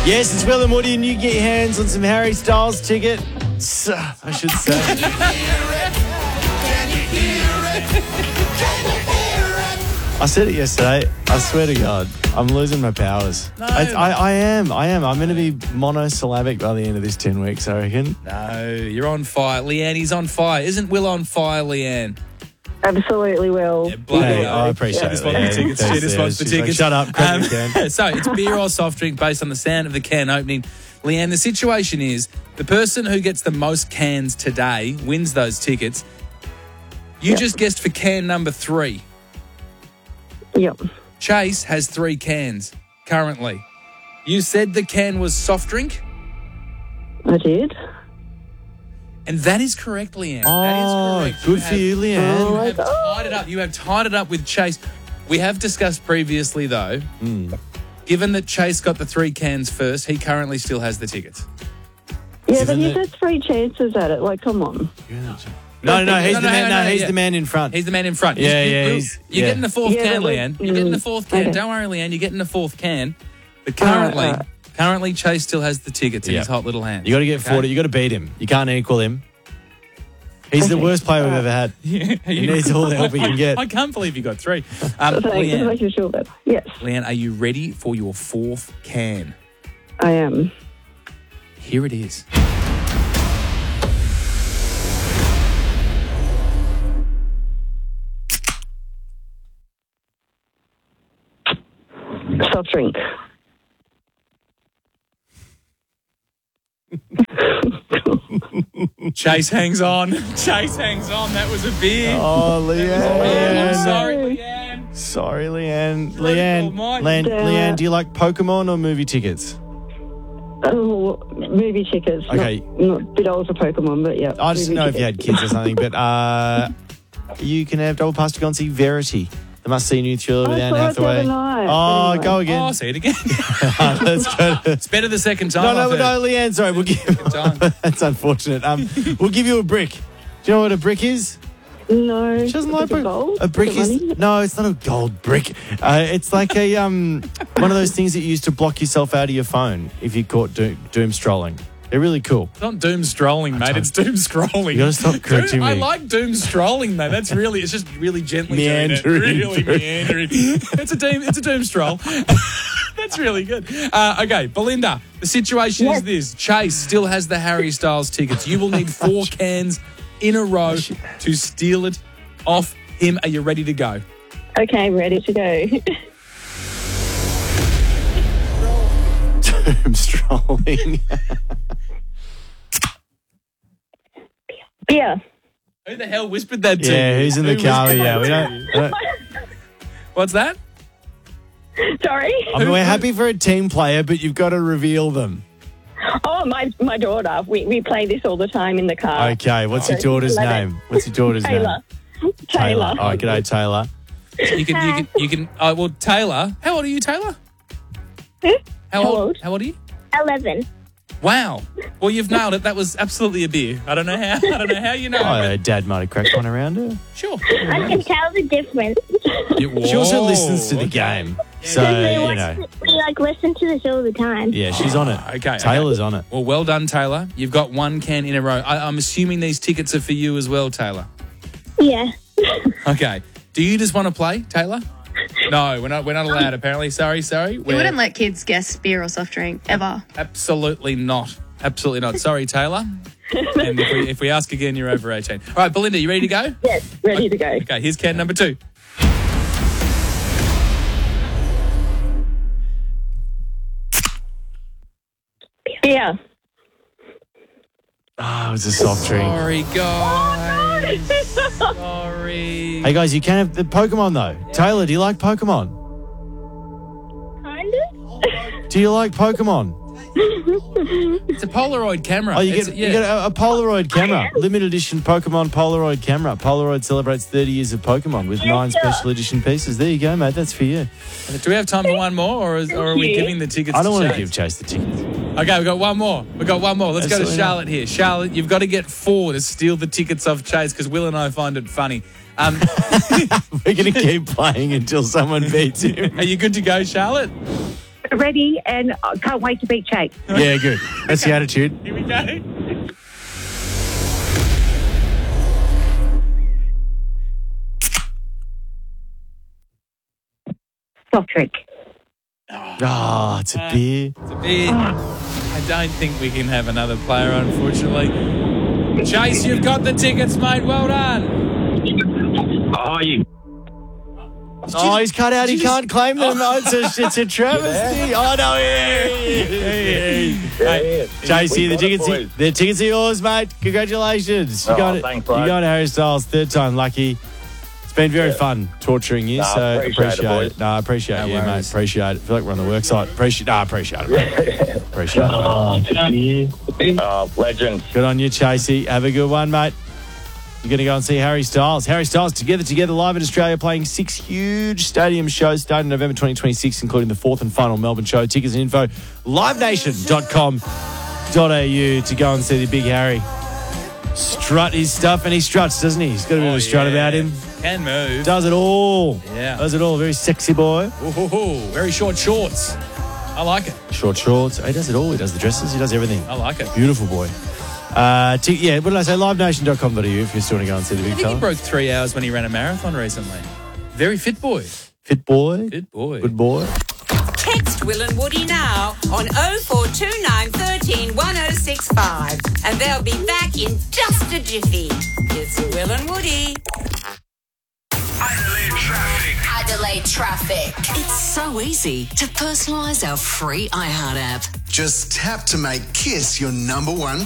Yes, it's Will and Woody, and you get your hands on some Harry Styles tickets, I should say. I said it yesterday. I swear to God, I'm losing my powers. No. I am. I'm going to be monosyllabic by the end of this 10 weeks, I reckon. No, you're on fire. Leanne, he's on fire. Isn't Will on fire, Leanne? Absolutely will. Yeah, bloody Hey, hell. I appreciate She it. just wants the tickets. She just wants the She's like, tickets. shut up, crack the can. So it's beer or soft drink based on the sound of the can opening. Leanne, the situation is the person who gets the most cans today wins those tickets. You just guessed for can number 3. Yep. Chase has 3 cans currently. You said the can was soft drink, I did. and that is correct, Leanne. Oh, that is correct. good for you, Leanne. You have tied it up. You have tied it up with Chase. We have discussed previously, though, given that Chase got the 3 cans first, he currently still has the tickets. Yeah, but Isn't you've it- had 3 chances at it. Like, come on. No, he's No, the man. no, No, he's yeah. the man in front. He's the man in front. Yeah, yeah, You're he's- getting the 4th Yeah, can, but Leanne. You're getting the 4th can. okay. Don't worry, Leanne. You're getting the 4th can. But currently, Chase still has the tickets in Yeah. his hot little hand. You got to get 40. You got to beat him. You can't equal him. He's the worst player we've ever had. He needs all the help he can get. I can't believe you got 3. Thanks. Just Leanne, making sure that. Yes, Leanne, are you ready for your 4th can? I am. Here it is. Soft drink. Chase hangs on. Chase hangs on. That was a beer. Oh, Leanne. I'm sorry, Leanne. Sorry, Leanne. Oh, Leanne. my. Leanne, do you like Pokemon or movie tickets? Oh, movie tickets. Okay. Not a bit old for Pokemon, but yeah. I just didn't know if you had kids or something, but you can have double pass to go and see Verity, the must-see new thriller with I Anne saw it the Hathaway. other night. Oh, Anyway. go again. Oh, say it again. Let's go. It's better the second time. No, I've heard. Leanne, sorry. We'll give time. That's unfortunate. We'll give you a brick. Do you know what a brick is? No. She doesn't Is like it brick. gold? A brick Is it is money? no, it's not a gold brick. It's like a one of those things that you use to block yourself out of your phone if you caught doom strolling. They're really cool. It's not doom strolling, mate. It's doom scrolling. You gotta stop correcting me. I like doom strolling, though. That's really, it's just really gently doing it. Meandering Really through. meandering. It's a doom stroll. That's really good. Okay, Belinda, the situation is this. Chase still has the Harry Styles tickets. You will need 4 cans in a row to steal it off him. Are you ready to go? Okay, ready to go. Doom strolling. Beer. Who the hell whispered that to Yeah, you? who's in the Who car? whispered Yeah, that we to you? don't. What's that? Sorry. I mean, we're happy for a team player, but you've got to reveal them. Oh, my daughter. We play this all the time in the car. Okay, what's your daughter's name? What's your daughter's Taylor. name? Taylor. Oh, g'day, Taylor. You can. Oh, well, Taylor. How old are you, Taylor? How old? How old are you? 11. Wow. Well, you've nailed it. That was absolutely a beer. I don't know how. You know. Oh, Dad might have cracked one around her. Sure. I can tell the difference. She also listens to the game, so you know. We listen to this all the time. Yeah, she's on it. Okay. Taylor's on it. Well, well done, Taylor. You've got 1 can in a row. I'm assuming these tickets are for you as well, Taylor. Yeah. Okay. Do you just want to play, Taylor? No, we're not allowed. Apparently, sorry. You wouldn't let kids guess beer or soft drink, ever. Absolutely not. Absolutely not. Sorry, Taylor. And if we ask again, you're over 18. All right, Belinda, you ready to go? Yes, ready to go. Okay, here's can number 2. Beer. Oh, it was a soft drink. Sorry, guys. Sorry. Hey, guys, you can have the Pokemon, though. Taylor, do you like Pokemon? Kind of. Do you like Pokemon? It's a Polaroid camera. Oh, you get a Polaroid camera. Limited edition Pokemon Polaroid camera. Polaroid celebrates 30 years of Pokemon with 9 special edition pieces. There you go, mate. That's for you. Do we have time for one more, or are we giving the tickets I don't want to Chase? give Chase the tickets. Okay, we've got one more. Let's Absolutely go to not. Charlotte here. Charlotte, you've got to get 4 to steal the tickets off Chase because Will and I find it funny. We're going to keep playing until someone beats him. Are you good to go, Charlotte? ready and I can't wait to beat Chase. Yeah, good. That's the attitude. Here we go. Soft drink. Oh, it's a beer. It's a bit. I don't think we can have another player, unfortunately. Chase, you've got the tickets, mate. Well done. Oh, he's cut out. He can't claim them. Oh, it's a travesty. Oh, no. Hey, Chase, here, the tickets are yours, mate. Congratulations. You got it. Thanks, You bro. got Harry Styles, third time lucky. It's been very fun torturing you, so appreciate it. No, I appreciate No you, mate. worries. Appreciate it. I feel like we're on the work site. Appreciate it, mate. Appreciate it. Legend. Good on you, Chasey. Have a good one, mate. You're going to go and see Harry Styles. Harry Styles Together live in Australia, playing 6 huge stadium shows starting November 2026, including the 4th and final Melbourne show. Tickets and info, livenation.com.au to go and see the big Harry. Strut his stuff, and he struts, doesn't he? He's got a bit of a strut about him. Can move. Does it all. Yeah. Does it all. Very sexy boy. Ooh, very short shorts. I like it. Short shorts. He does it all. He does the dresses. He does everything. I like it. Beautiful boy. What did I say? livenation.com.au if you still want to go and see the I big think he fella. broke 3 hours when he ran a marathon recently. Very fit boy. Fit boy. Fit boy. Good boy. Text Will and Woody now on 0429 13 1065 and they'll be back in just a jiffy. It's Will and Woody. Adelaide Traffic. It's so easy to personalise our free iHeart app. Just tap to make Kiss your number one